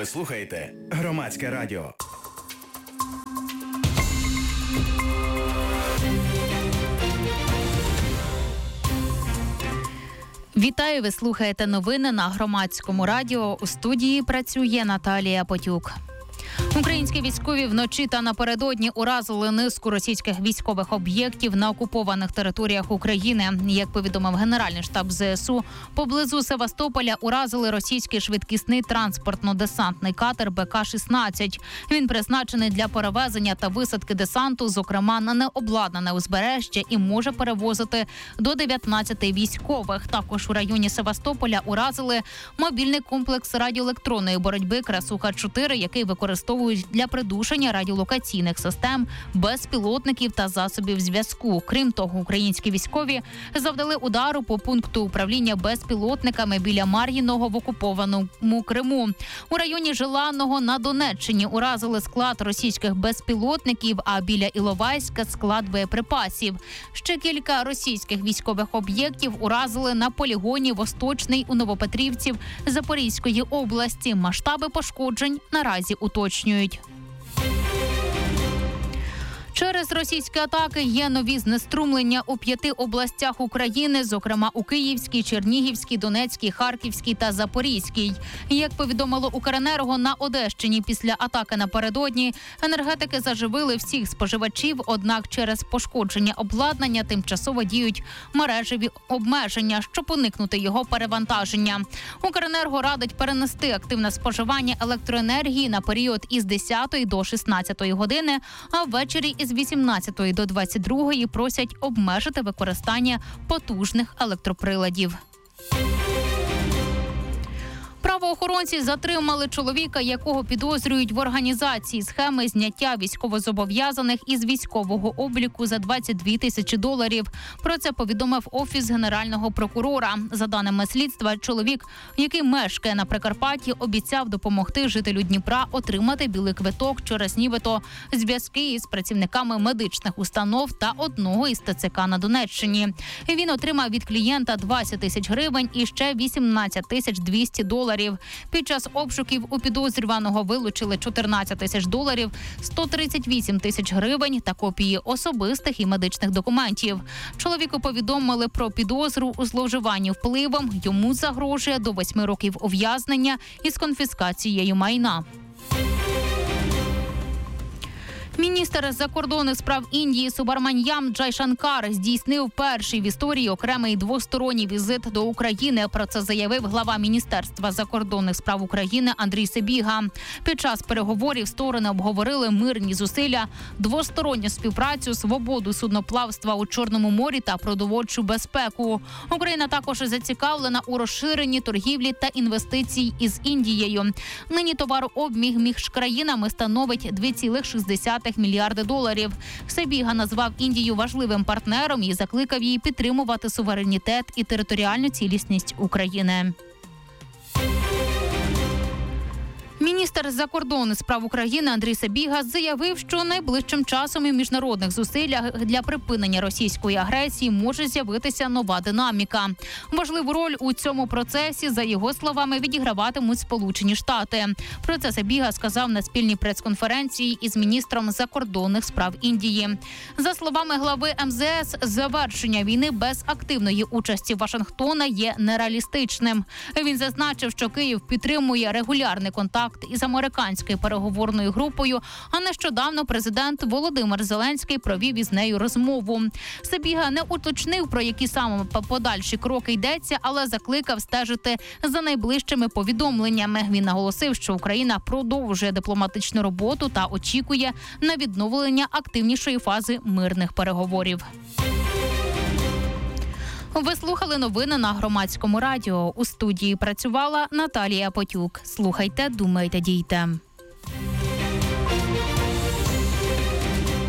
Ви слухаєте Громадське радіо. Вітаю, ви слухаєте новини на Громадському радіо. У студії працює Наталія Потюк. Українські військові вночі та напередодні уразили низку російських військових об'єктів на окупованих територіях України. Як повідомив Генеральний штаб ЗСУ, поблизу Севастополя уразили російський швидкісний транспортно-десантний катер БК-16. Він призначений для перевезення та висадки десанту, зокрема на необладнане узбережжя, і може перевозити до 19 військових. Також у районі Севастополя уразили мобільний комплекс радіоелектронної боротьби «Красуха-4», який використовують для придушення радіолокаційних систем, безпілотників та засобів зв'язку. Крім того, українські військові завдали удару по пункту управління безпілотниками біля Мар'їного в окупованому Криму. У районі Желаного на Донеччині уразили склад російських безпілотників, а біля Іловайська – склад боєприпасів. Ще кілька російських військових об'єктів уразили на полігоні Восточний у Новопетрівці Запорізької області. Масштаби пошкоджень наразі уточнюють. Через російські атаки є нові знеструмлення у 5 областях України, зокрема у Київській, Чернігівській, Донецькій, Харківській та Запорізькій. Як повідомило Укренерго, на Одещині після атаки напередодні енергетики заживили всіх споживачів, однак через пошкодження обладнання тимчасово діють мережеві обмеження, щоб уникнути його перевантаження. Укренерго радить перенести активне споживання електроенергії на період із 10 до 16 години, а ввечері із 18 до 22 просять обмежити використання потужних електроприладів. Правоохоронці затримали чоловіка, якого підозрюють в організації схеми зняття військовозобов'язаних із військового обліку за $22 тисячі. Про це повідомив Офіс Генерального прокурора. За даними слідства, чоловік, який мешкає на Прикарпатті, обіцяв допомогти жителю Дніпра отримати білий квиток через нібито зв'язки із працівниками медичних установ та одного із ТЦК на Донеччині. Він отримав від клієнта $20 тисяч і ще $18 200. Під час обшуків у підозрюваного вилучили $14 тисяч, 138 тисяч гривень та копії особистих і медичних документів. Чоловіку повідомили про підозру у зловживанні впливом. Йому загрожує до 8 років ув'язнення із конфіскацією майна. Міністр закордонних справ Індії Субраманьям Джайшанкар здійснив перший в історії окремий двосторонній візит до України. Про це заявив глава Міністерства закордонних справ України Андрій Сибіга. Під час переговорів сторони обговорили мирні зусилля, двосторонню співпрацю, свободу судноплавства у Чорному морі та продовольчу безпеку. Україна також зацікавлена у розширенні торгівлі та інвестицій із Індією. Нині товарообіг між країнами становить $2,6 мільярди. Сибіга назвав Індію важливим партнером і закликав її підтримувати суверенітет і територіальну цілісність України. Міністр закордонних справ України Андрій Сибіга заявив, що найближчим часом у міжнародних зусиллях для припинення російської агресії може з'явитися нова динаміка. Важливу роль у цьому процесі, за його словами, відіграватимуть Сполучені Штати. Про це Сибіга сказав на спільній прес-конференції із міністром закордонних справ Індії. За словами глави МЗС, завершення війни без активної участі Вашингтона є нереалістичним. Він зазначив, що Київ підтримує регулярний контакт із американською переговорною групою, а нещодавно президент Володимир Зеленський провів із нею розмову. Сибіга не уточнив, про які саме подальші кроки йдеться, але закликав стежити за найближчими повідомленнями. Він наголосив, що Україна продовжує дипломатичну роботу та очікує на відновлення активнішої фази мирних переговорів. Ви слухали новини на Громадському радіо. У студії працювала Наталія Потюк. Слухайте, думайте, дійте.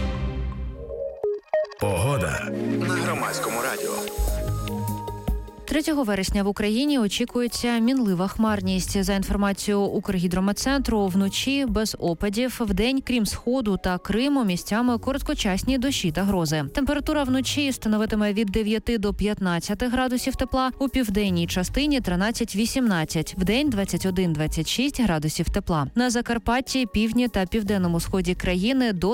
Погода на Громадському радіо. 3 вересня в Україні очікується мінлива хмарність. За інформацією Укргідрометцентру, вночі без опадів, вдень, крім Сходу та Криму, місцями короткочасні дощі та грози. Температура вночі становитиме від 9 до 15 градусів тепла, у південній частині 13-18, вдень 21-26 градусів тепла. На Закарпатті, півдні та південному сході країни до